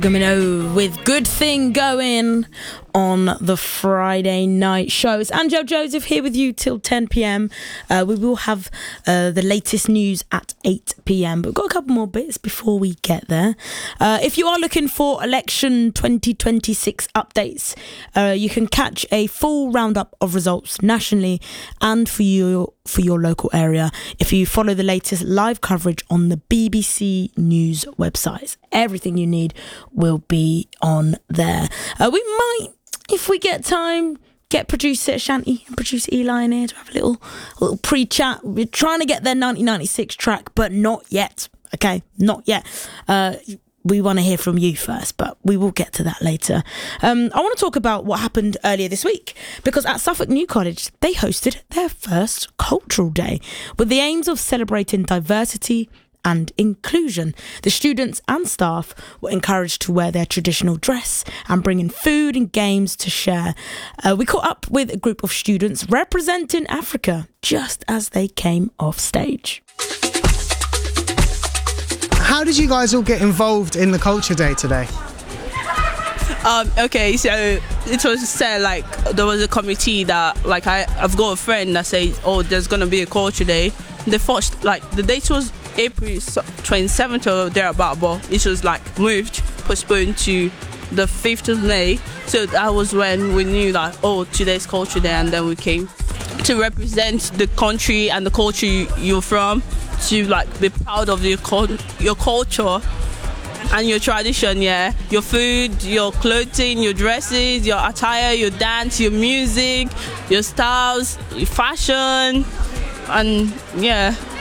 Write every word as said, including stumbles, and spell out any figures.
Domino with Good Thing Going on the Friday night show. It's Angel Joseph here with you till ten p.m. Uh, we will have uh, the latest news at eight p.m. but we've got a couple more bits before we get there. Uh, if you are looking for election twenty twenty-six updates, uh, you can catch a full roundup of results nationally and for you for your local area if you follow the latest live coverage on the B B C News websites. Everything you need will be on there. Uh, we might, if we get time, get producer Shanti and producer Eli in here to have a little, a little pre-chat. We're trying to get their nineteen ninety-six track, but not yet. Okay, not yet. Uh, we want to hear from you first, but we will get to that later. Um, I want to talk about what happened earlier this week, because at Suffolk New College, they hosted their first Cultural Day with the aims of celebrating diversity and inclusion. The students and staff were encouraged to wear their traditional dress and bring in food and games to share. Uh, we caught up with a group of students representing Africa just as they came off stage. How did you guys all get involved in the Culture Day today? Um, okay, so it was said like there was a committee that like I, I've got a friend that says, oh, there's gonna be a Culture Day. The first, like the date was April twenty-seventh or thereabout, but it was like moved, postponed to the fifth of May. So that was when we knew that, oh, today's Culture Day, and then we came to represent the country and the culture you're from, to like be proud of your your culture and your tradition, yeah, your food, your clothing, your dresses, your attire, your dance, your music, your styles, your fashion, and yeah.